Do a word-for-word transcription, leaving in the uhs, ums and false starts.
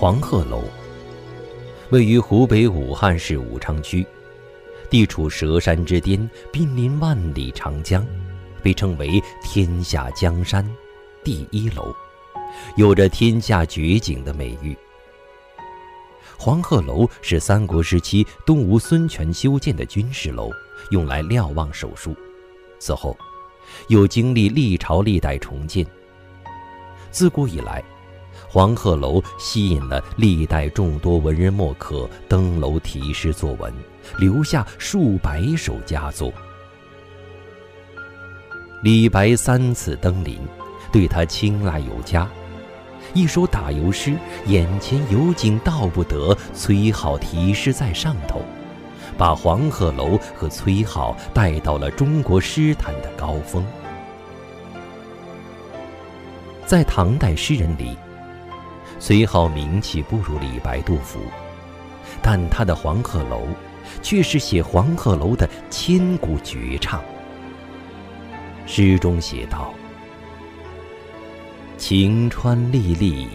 黄鹤楼位于湖北武汉市武昌区，地处蛇山之巅，濒临万里长江，被称为天下江山第一楼，有着天下绝景的美誉。黄鹤楼是三国时期东吴孙权修建的军事楼，用来瞭望手术。此后又经历历朝历代重建。自古以来，黄鹤楼吸引了历代众多文人墨客登楼题诗作文，留下数百首佳作。李白三次登临，对他青睐有加。一首打油诗，眼前有景道不得，崔颢题诗在上头，把黄鹤楼和崔颢带到了中国诗坛的高峰。在唐代诗人里，崔颢名气不如李白、杜甫，但他的黄鹤楼却是写黄鹤楼的千古绝唱。诗中写道：晴川历历